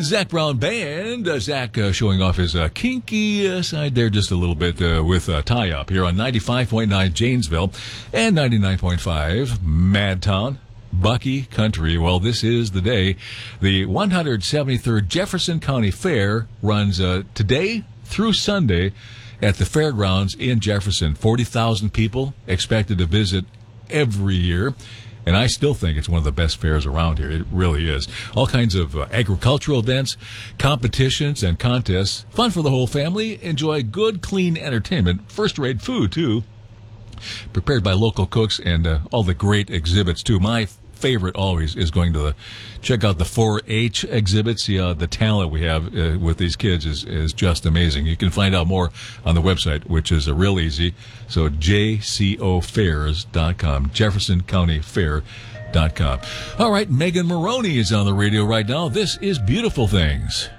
Zach Brown Band. Zach showing off his kinky side there just a little bit with Tie Up here on 95.9 Janesville and 99.5 Madtown. Bucky Country. Well, this is the day. The 173rd Jefferson County Fair runs today through Sunday at the fairgrounds in Jefferson. 40,000 people expected to visit every year. And I still think it's one of the best fairs around here. It really is. All kinds of agricultural events, competitions, and contests. Fun for the whole family. Enjoy good, clean entertainment. First-rate food, too. Prepared by local cooks and all the great exhibits, too. My favorite always is going to check out the 4-H exhibit. See the talent we have with these kids is just amazing. You can find out more on the website, which is real easy. So jcofairs.com, jeffersoncountyfair.com. All right, Megan Maroney is on the radio right now. This is Beautiful Things.